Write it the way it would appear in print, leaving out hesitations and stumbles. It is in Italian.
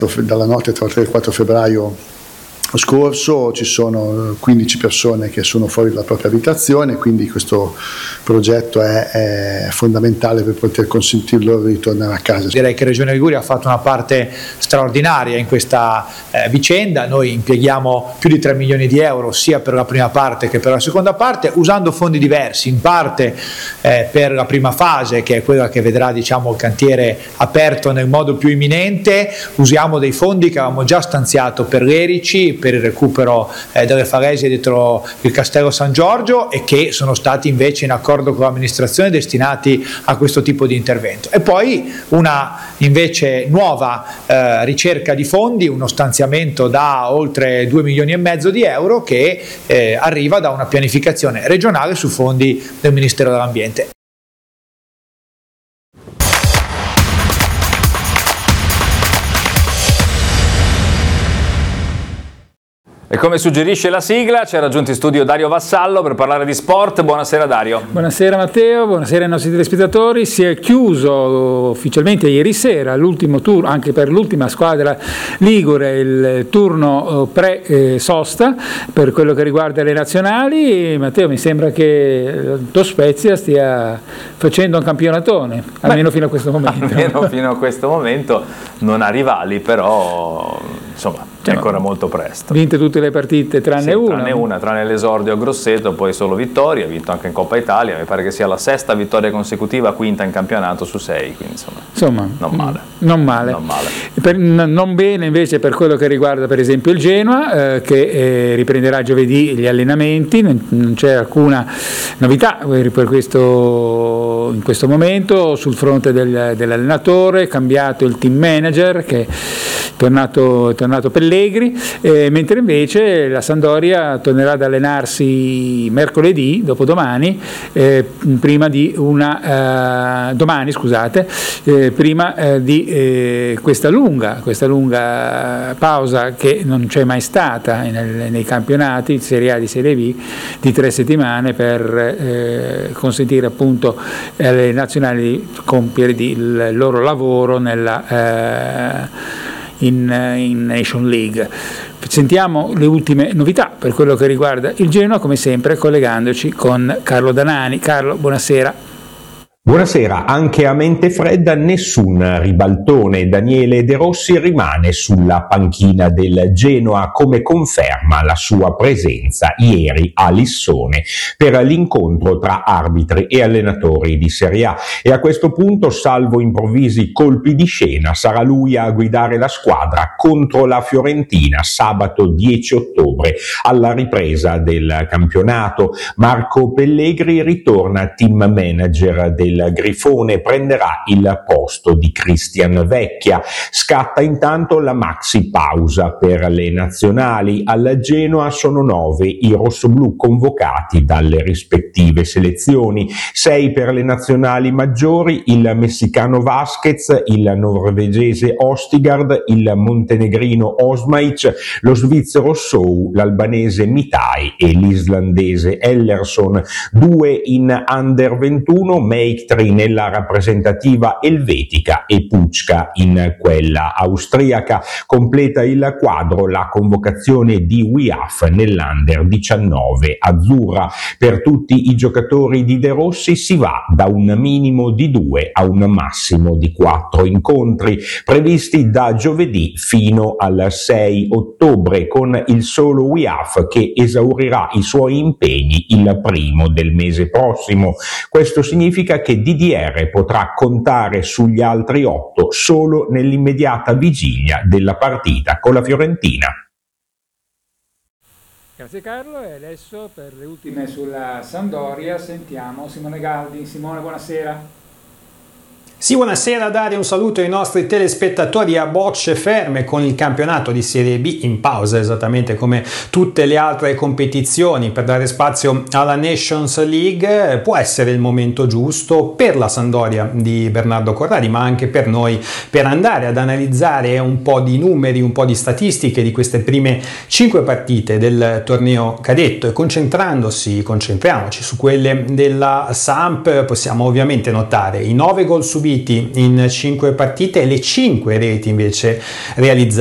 Dalla notte tra il 3 e il 4 febbraio scorso ci sono 15 persone che sono fuori dalla propria abitazione, quindi questo progetto è fondamentale per poter consentire loro di ritornare a casa. Direi che Regione Liguria ha fatto una parte straordinaria in questa vicenda. Noi impieghiamo più di 3 milioni di euro sia per la prima parte che per la seconda parte, usando fondi diversi, in parte per la prima fase, che è quella che vedrà il cantiere aperto nel modo più imminente. Usiamo dei fondi che avevamo già stanziato per l'Erici, per il recupero delle falesie dietro il Castello San Giorgio, e che sono stati invece in accordo con l'amministrazione destinati a questo tipo di intervento. E poi una invece nuova ricerca di fondi, uno stanziamento da oltre 2 milioni e mezzo di euro che arriva da una pianificazione regionale su fondi del Ministero dell'Ambiente. E come suggerisce la sigla, ci ha raggiunto in studio Dario Vassallo per parlare di sport. Buonasera Dario. Buonasera Matteo, buonasera ai nostri telespettatori. Si è chiuso ufficialmente ieri sera l'ultimo turno, anche per l'ultima squadra ligure, il turno pre-sosta per quello che riguarda le nazionali. Matteo, mi sembra che lo Spezia stia facendo un campionatone, almeno fino a questo momento. Almeno fino a questo momento non ha rivali, però insomma è ancora molto presto. Vinte tutte le partite tranne una. Tranne l'esordio a Grosseto, poi solo vittorie, ha vinto anche in Coppa Italia, mi pare che sia la 6ª vittoria consecutiva, 5ª in campionato su 6, quindi insomma non male. Non bene invece per quello che riguarda per esempio il Genoa, che riprenderà giovedì gli allenamenti. Non c'è alcuna novità per questo, in questo momento sul fronte dell'allenatore. Cambiato il team manager, che è tornato Pellegri, mentre invece la Sampdoria tornerà ad allenarsi mercoledì, dopodomani, prima di questa lunga pausa che non c'è mai stata nei campionati Serie A di Serie B di 3 settimane, per consentire appunto alle nazionali di compiere il loro lavoro in Nation League. Sentiamo le ultime novità per quello che riguarda il Genoa, come sempre collegandoci con Carlo Danani. Carlo, buonasera. Buonasera, anche a mente fredda nessun ribaltone. Daniele De Rossi rimane sulla panchina del Genoa, come conferma la sua presenza ieri a Lissone per l'incontro tra arbitri e allenatori di Serie A, e a questo punto, salvo improvvisi colpi di scena, sarà lui a guidare la squadra contro la Fiorentina sabato 10 ottobre alla ripresa del campionato. Marco Pellegri ritorna team manager del Grifone, prenderà il posto di Cristian Vecchia. Scatta intanto la maxi pausa per le nazionali. Al Genoa sono 9 i rossoblù convocati dalle rispettive selezioni, 6 per le nazionali maggiori: il messicano Vasquez, il norvegese Ostigard, il montenegrino Osmaic, lo svizzero Sou, l'albanese Mitai e l'islandese Ellerson. 2 in under 21, Meiktri nella rappresentativa elvetica e Pucca in quella austriaca. Completa il quadro la convocazione di Wiaf nell'under 19 azzurra. Per tutti i giocatori di De Rossi si va da un minimo di 2 a un massimo di 4 incontri previsti da giovedì fino al 6 ottobre, con il solo Wiaf che esaurirà i suoi impegni il primo del mese prossimo. Questo significa che DDR potrà contare sugli altri 8 solo nell'immediata vigilia della partita con la Fiorentina. Grazie Carlo, e adesso per le ultime sulla Sampdoria sentiamo Simone Galdi. Simone, buonasera. Sì, buonasera Dario, un saluto ai nostri telespettatori. A bocce ferme con il campionato di Serie B in pausa, esattamente come tutte le altre competizioni, per dare spazio alla Nations League. Può essere il momento giusto per la Sampdoria di Bernardo Corradi, ma anche per noi, per andare ad analizzare un po' di numeri, un po' di statistiche di queste prime 5 partite del torneo cadetto, e concentriamoci su quelle della Samp. Possiamo ovviamente notare i 9 gol subiti subiti in 5 partite e le 5 reti invece realizzate